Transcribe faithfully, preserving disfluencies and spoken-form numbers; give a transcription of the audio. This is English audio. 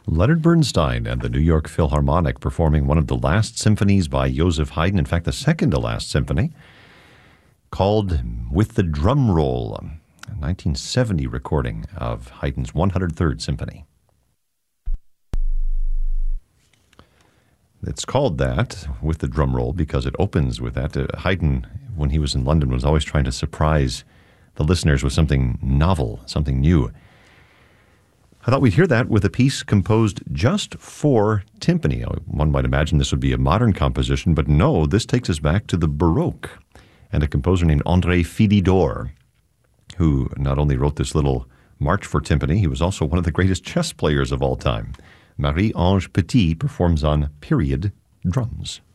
Leonard Bernstein and the New York Philharmonic performing one of the last symphonies by Joseph Haydn, in fact, the second to last symphony, called With the Drum Roll, a nineteen seventy recording of Haydn's one hundred third Symphony. It's called that, With the Drum Roll, because it opens with that. Uh, Haydn, when he was in London, was always trying to surprise the listeners with something novel, something new. I thought we'd hear that with a piece composed just for timpani. One might imagine this would be a modern composition, but no, this takes us back to the Baroque and a composer named André Philidor, who not only wrote this little march for timpani, he was also one of the greatest chess players of all time. Marie-Ange Petit performs on period drums.